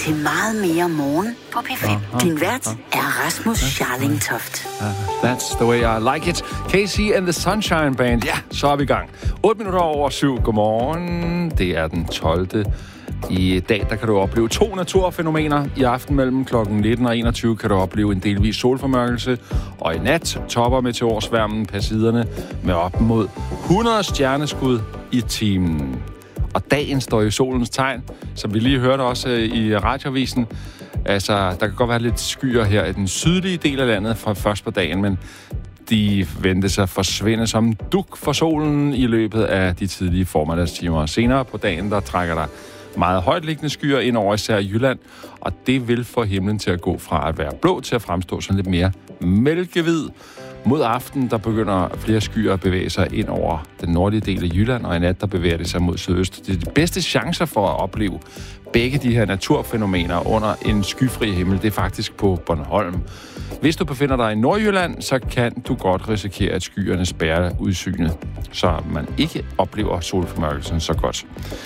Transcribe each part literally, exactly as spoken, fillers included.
til meget mere morgen på P fem. Uh-huh. Din vært er Rasmus Scharling Toft. Uh, that's the way I like it. K C and the Sunshine Band. Ja, så er vi i gang. otte minutter over syv. Godmorgen. Det er den tolvte I dag, der kan du opleve to naturfænomener. I aften mellem klokken nitten og enogtyve kan du opleve en delvis solformørkelse. Og i nat topper meteorsværmen passiderne med op mod hundrede stjerneskud i timen. Og dagen står i solens tegn, som vi lige hørte også i radioavisen. Altså, der kan godt være lidt skyer her i den sydlige del af landet fra først på dagen, men de ventes at forsvinde som dug for solen i løbet af de tidlige formiddagstimer. Senere på dagen, der trækker der meget højtliggende skyer ind over især Jylland, og det vil få himlen til at gå fra at være blå til at fremstå sådan lidt mere mælkehvid. Mod aften, der begynder flere skyer at bevæge sig ind over den nordlige del af Jylland, og i nat, der bevæger det sig mod sydøst. Det er de bedste chancer for at opleve begge de her naturfænomener under en skyfri himmel. Det er faktisk på Bornholm. Hvis du befinder dig i Nordjylland, så kan du godt risikere, at skyerne spærrer udsynet, så man ikke oplever solformørkelsen så godt.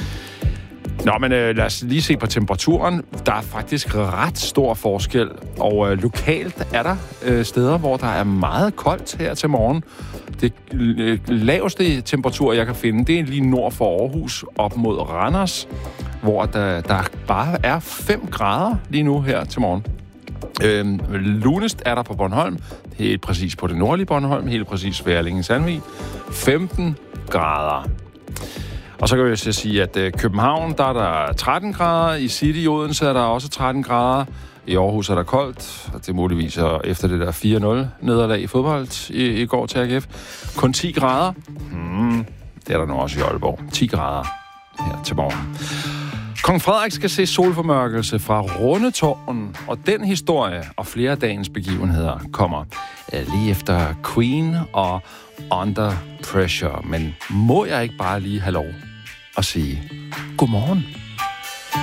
Nå, men øh, lad os lige se på temperaturen. Der er faktisk ret stor forskel, og øh, lokalt er der øh, steder, hvor der er meget koldt her til morgen. Det øh, laveste temperatur, jeg kan finde, det er lige nord for Aarhus, op mod Randers, hvor der, der bare er fem grader lige nu her til morgen. Øh, lunest er der på Bornholm, helt præcis på det nordlige Bornholm, helt præcis ved Erlinge-Sandvig, femten grader. Og så kan jeg sige, at øh, København, der er der tretten grader. I City i Odense er der også tretten grader. I Aarhus er der koldt. Og det er muligvis efter det der fire nul nederlag i fodbold i, i går til A G F. Kun ti grader. Hmm, det er der nu også i Aalborg. ti grader her til morgen. Kong Frederik skal se solformørkelse fra Rundetårn, og den historie og flere af dagens begivenheder kommer lige efter Queen og Under Pressure. Men må jeg ikke bare lige have lov at sige godmorgen?